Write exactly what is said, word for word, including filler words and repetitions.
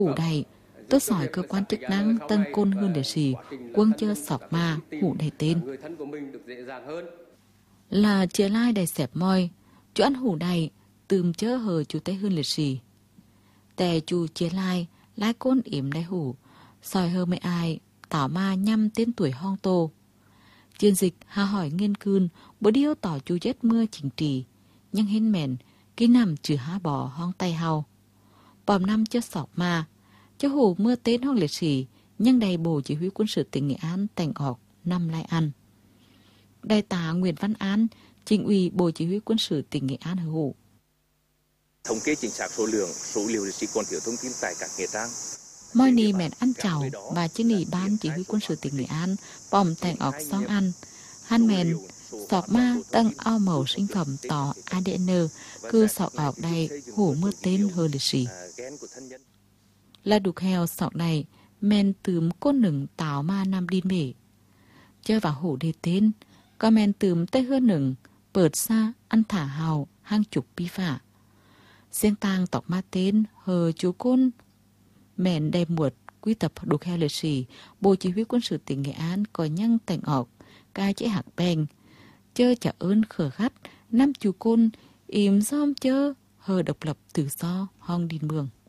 Hủ đầy, tốt sỏi cơ quan chức năng tân côn hơn để gì quân chơ sọc ma hủ đầy tên. Là chia lai đầy xẹp môi, chú ăn hủ đầy, tùm chớ hờ chú tay hơn liệt sĩ. Tè chú chia lai, lái côn yểm đầy hủ, soi hơ mấy ai, tảo ma nhăm tên tuổi hong tô. Chiến dịch hà hỏi nghiên cương, bố điêu tỏ chú chết mưa chỉnh trì, nhưng hên mền, ký nằm trừ há bò hong tay hao. Bòm năm chớ sọc ma, chớ hủ mưa tên hong liệt sĩ, nhưng đầy bổ chỉ huy quân sự tỉnh Nghệ An tành ọc, năm lai ăn. Đại tá Nguyễn Văn An, Chính ủy Bộ Chỉ huy Quân sự tỉnh Nghệ An hữu hủ. Thống kê chính xác số lượng, số liệu liệt sĩ còn thiếu thông tin tại các nghĩa trang. Moi nì mẹn ăn chảo và chính ủy ban Chỉ huy Quân sự tỉnh Nghệ An bòm tành ọc song ăn. Han mẹn, sọc ma tăng ao màu sinh phẩm tỏ a đê en cứ sọc ọc đầy hủ mưa tên hơ liệt sĩ. Là đục heo sọc này, mẹn tùm côn nửng tảo ma nam điên bể. Chơi vào hủ đề tên, có men tùm tay hơ nửng, bợt xa, ăn thả hào, hang chục pi phả. Riêng tang tọc ma tên, hờ chú côn, mẹn đầy muột, quy tập đục heo liệt sĩ, Bộ Chỉ huy Quân sự tỉnh Nghệ An có nhăng tành ọc, ca chế hạc bèn. Chơ trả ơn khở khắt, năm chú côn, im giom chơ, hờ độc lập tự do, hong điên mường.